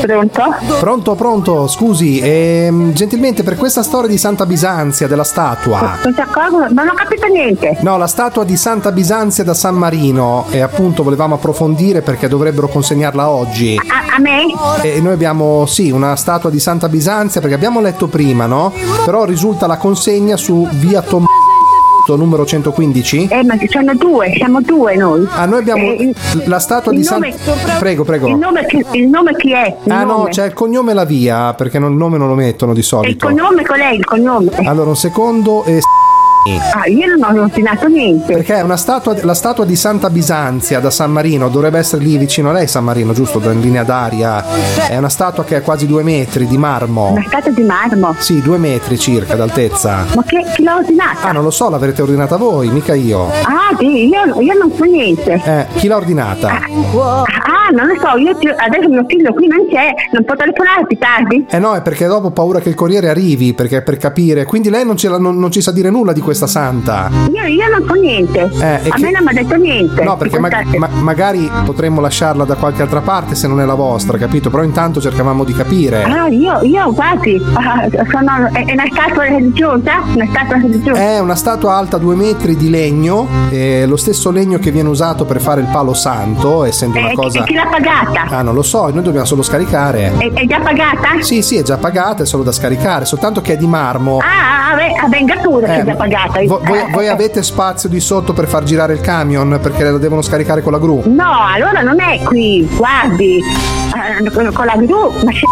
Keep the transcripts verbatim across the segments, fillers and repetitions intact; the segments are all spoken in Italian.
Pronto? Pronto, pronto, scusi, ehm, gentilmente per questa storia di Santa Bisanzia della statua. Questa cosa? Non ho capito niente. No, la statua di Santa Bisanzia da San Marino, e appunto volevamo approfondire perché dovrebbero consegnarla oggi. A, a me? E noi abbiamo, sì, una statua di Santa Bisanzia, perché abbiamo letto prima, no? Però risulta la consegna su via Tom... numero centoquindici? Eh, ma ci sono due, siamo due noi. Ah, noi abbiamo eh, la statua di San... Prego, prego. Il nome, chi, il nome chi è? Il ah nome. no, c'è il cognome e la via, perché non, il nome non lo mettono di solito. E il cognome qual è il cognome? Allora, un secondo e... Ah, io non ho ordinato niente. Perché è una statua, la statua di Santa Bisanzia da San Marino, dovrebbe essere lì vicino a lei, San Marino, giusto? In linea d'aria. È una statua che è quasi due metri di marmo. Una statua di marmo? Sì, due metri circa d'altezza. Ma che, chi l'ha ordinata? Ah, non lo so, l'avrete ordinata voi, mica io. Ah, sì, io, io non so niente. Eh, chi l'ha ordinata? Ah, ah non lo so, io ti, adesso mio figlio qui non c'è, non può telefonarti tardi? Eh no, è perché dopo ho paura che il corriere arrivi, perché per capire. Quindi lei non ci, non, non ci sa dire nulla di questa santa. Io, io non so niente. Eh, a che... me non mi ha detto niente. No, perché ma- ma- magari potremmo lasciarla da qualche altra parte se non è la vostra, capito? Però intanto cercavamo di capire. Ah, io, io quasi. Ah, sono, è, è una statua religiosa? Una statua religiosa? È una statua alta due metri di legno, eh, lo stesso legno che viene usato per fare il palo santo, essendo una eh, cosa... E chi l'ha pagata? Ah, non lo so, noi dobbiamo solo scaricare. È, è già pagata? Sì, sì, è già pagata, è solo da scaricare, soltanto che è di marmo. Ah, ah, venga pure, eh, che è già pagata. Vo- voi, voi avete spazio di sotto per far girare il camion, perché la devono scaricare con la gru? No, allora non è qui, guardi, eh, con, con la gru, ma se...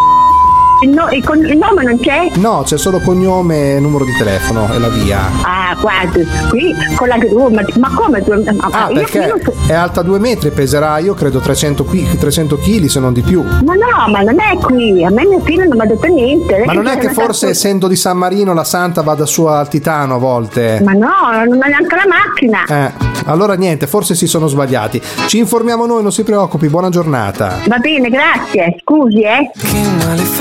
Il, no, il, il nome non c'è? No, c'è solo cognome e numero di telefono e la via. Ah, guardi, qui con la gru, ma, ma come? Ah, io, perché io so... è alta due metri, peserà io credo trecento chili se non di più. Ma no, ma non è qui, a me mio figlio non mi ha detto niente. Ma non è che forse essendo di San Marino la santa vada su al Titano a volte? Ma no, non ha neanche la macchina. Eh, allora niente, forse si sono sbagliati. Ci informiamo noi, non si preoccupi, buona giornata. Va bene, grazie, scusi, eh. Che male fa